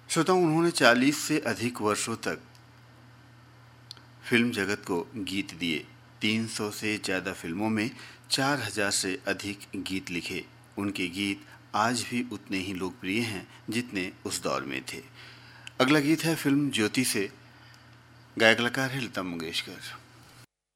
श्रोताओं, उन्होंने 40 से अधिक वर्षों तक फिल्म जगत को गीत दिए। 300 से ज़्यादा फिल्मों में 4000 से अधिक गीत लिखे। उनके गीत आज भी उतने ही लोकप्रिय हैं जितने उस दौर में थे। अगला गीत है फिल्म ज्योति से। गायक कलाकार है लता मंगेशकर।